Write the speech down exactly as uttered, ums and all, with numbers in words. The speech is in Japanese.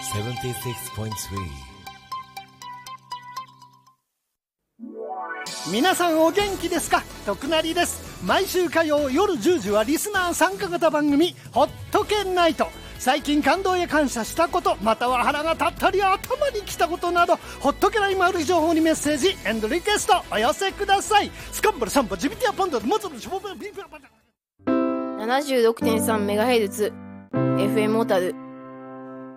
セブンティーシックスポイントスリー。 皆さんお元気ですか？徳成です。毎週火曜夜じゅうじはリスナー参加型番組ほっとけナイト。最近感動や感謝したこと、または腹が立ったり頭にきたことなど、ほっとけないマル秘情報にメッセージエンドリクエストお寄せください。スカンバルサンバジビティアポンドモツルシュボベビビななじゅうろくてんさんメガヘルツ エフエム 小樽